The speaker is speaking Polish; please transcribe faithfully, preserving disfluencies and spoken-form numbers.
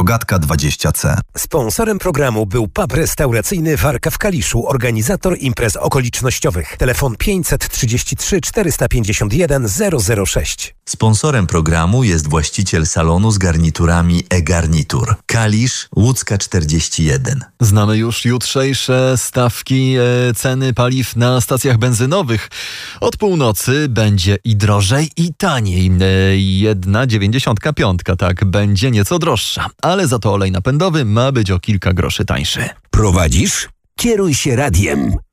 Rogatka dwadzieścia C. Sponsorem programu był pub restauracyjny Warka w Kaliszu, organizator imprez okolicznościowych. Telefon pięćset trzydzieści trzy czterysta pięćdziesiąt jeden zero zero sześć. Sponsorem programu jest właściciel salonu z garniturami e-Garnitur. Kalisz, Łódzka czterdzieści jeden. Znamy już jutrzejsze stawki e, ceny paliw na stacjach benzynowych. Od północy będzie i drożej, i taniej. E, jedna dziewięćdziesiątka piątka, tak, będzie nieco droższa, ale za to olej napędowy ma być o kilka groszy tańszy. Prowadzisz? Kieruj się radiem.